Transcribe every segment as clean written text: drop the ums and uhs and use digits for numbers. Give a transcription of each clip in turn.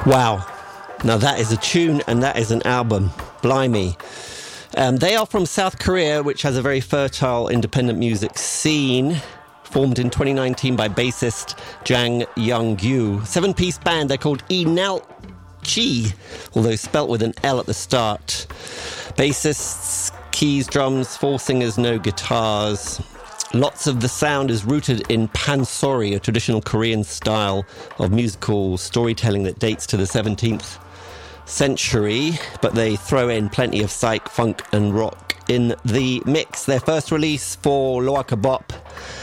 Wow. Now that is a tune and that is an album. Blimey. They are from South Korea, which has a very fertile independent music scene. Formed in 2019 by bassist Jang Young-gyu. 7-piece band, they're called Inalchi, although spelt with an L at the start. Bassists, keys, drums, 4 singers, no guitars. Lots of the sound is rooted in pansori, a traditional Korean style of musical storytelling that dates to the 17th century, but they throw in plenty of psych, funk and rock in the mix. Their first release for Loaka Bop,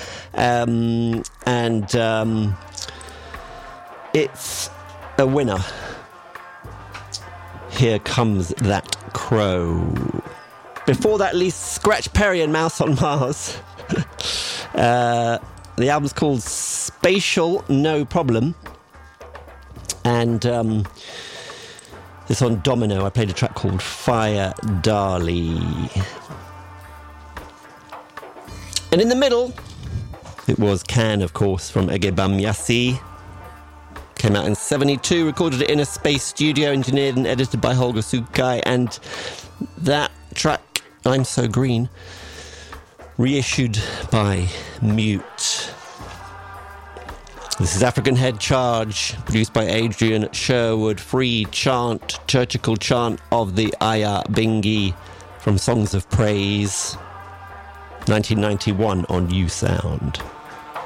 it's a winner. Here Comes That Crow. Before that, at least Scratch Perry and Mouse on Mars. The album's called Spatial No Problem, and it's on Domino. I played a track called Fire Dali, and in the middle it was Can, of course, from Egebam Yassi. Came out in 1972, recorded it in a space studio, engineered and edited by Holger Sukai, and that track, I'm So Green, reissued by Mute. This is African Head Charge, produced by Adrian Sherwood. Free chant, churchical chant of the Aya Bingi from Songs of Praise, 1991 on U Sound.